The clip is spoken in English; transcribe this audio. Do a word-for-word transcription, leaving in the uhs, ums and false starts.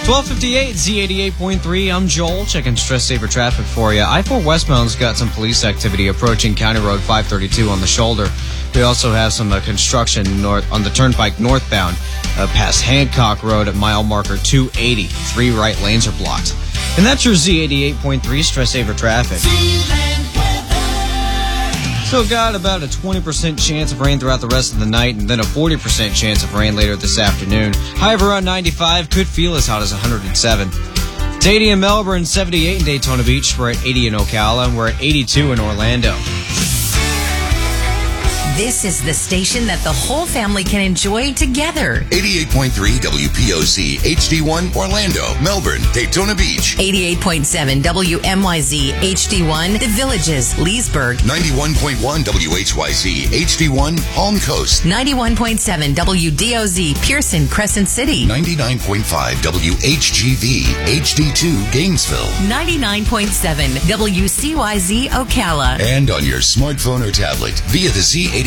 twelve fifty-eight, Z eighty-eight point three. I'm Joel, checking stress saver traffic for you. I four westbound's got some police activity approaching County Road five thirty-two on the shoulder. We also have some uh, construction north on the turnpike northbound uh, past Hancock Road at mile marker two eighty. Three right lanes are blocked. And that's your Z eighty-eight point three stress saver traffic. Still got about a twenty percent chance of rain throughout the rest of the night and then a forty percent chance of rain later this afternoon. High of around ninety-five, could feel as hot as one hundred seven. It's eighty in Melbourne, seventy-eight in Daytona Beach. We're at eighty in Ocala, and we're at eighty-two in Orlando. This is the station that the whole family can enjoy together. eighty-eight point three W P O C H D one Orlando, Melbourne, Daytona Beach. eighty-eight point seven W M Y Z H D one The Villages, Leesburg. ninety-one point one W H Y Z H D one Palm Coast. ninety-one point seven W D O Z Pearson, Crescent City. ninety-nine point five W H G V H D two Gainesville. ninety-nine point seven W C Y Z Ocala. And on your smartphone or tablet via the Z eighty-eight